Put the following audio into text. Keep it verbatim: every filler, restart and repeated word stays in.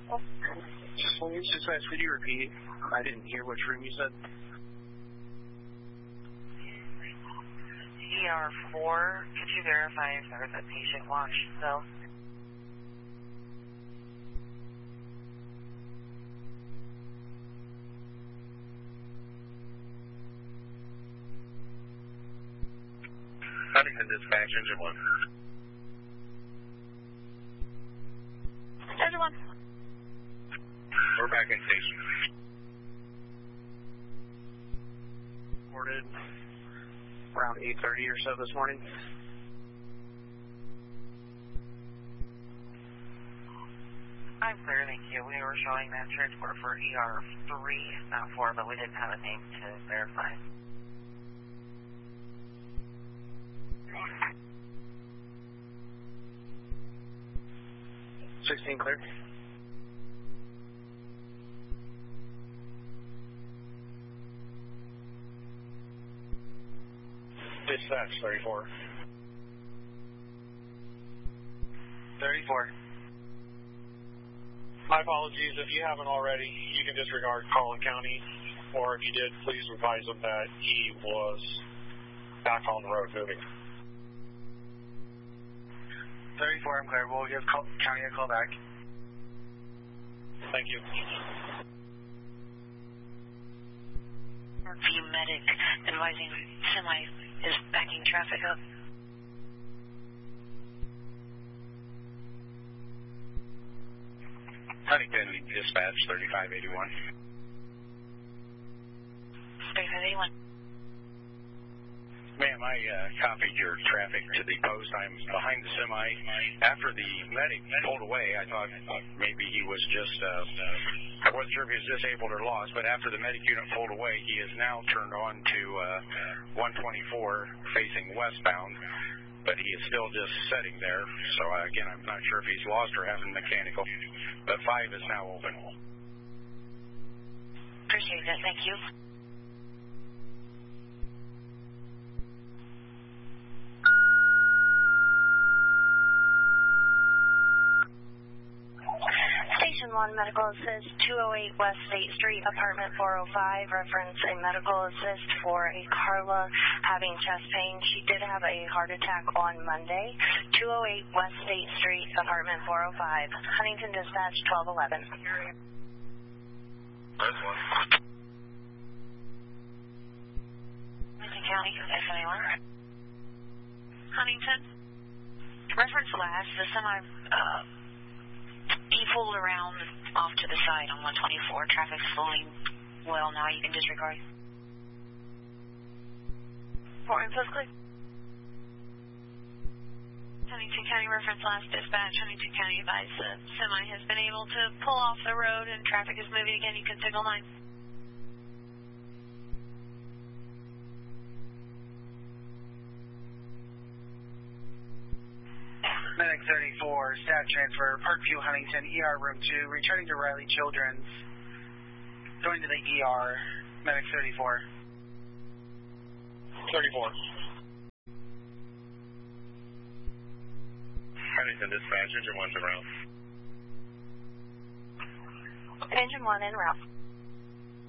Police dispatch, could you repeat? I didn't hear which room you said. E R four, could you verify if there was a patient watch still? Huntington dispatch, engine one. Engine one. We're back in station. Reported around eight thirty or so this morning. I'm clear, thank you. We were showing that transport for E R three, not four, but we didn't have a name to verify. sixteen clear. Dispatch, thirty-four. thirty-four. My apologies. If you haven't already, you can disregard Collin County, or if you did, please advise them that he was back on the road moving. thirty-four, I'm clear. We'll give call, county a call back. Thank you. View medic advising semi is backing traffic up. Huntington dispatch, thirty-five eighty-one. thirty-five eighty-one. Ma'am, I uh, copied your traffic to the post. I'm behind the semi. After the medic pulled away, I thought maybe he was just, uh, I wasn't sure if he was disabled or lost, but after the medic unit pulled away, he is now turned on to uh, one twenty-four facing westbound, but he is still just sitting there. So, uh, again, I'm not sure if he's lost or having mechanical, but five is now open. Appreciate that, thank you. Station one, medical assist, two oh eight West State Street, apartment four oh five, reference a medical assist for a Carla having chest pain. She did have a heart attack on Monday. two oh eight West State Street, apartment four oh five. Huntington dispatch, twelve eleven. That's one. Huntington County, S M A one. Huntington. Reference last, the semi, uh, he pulled around off to the side on one twenty-four. Traffic's flowing well now. You can disregard. Port Info clear. Huntington County reference last dispatch. Huntington County advised the semi has been able to pull off the road and traffic is moving again. You can signal nine. Medic thirty-four, staff transfer, Parkview, Huntington, E R room two, returning to Riley Children's, going to the E R, Medic thirty-four. thirty-four. Huntington dispatch, engine one's en route. Engine one en route.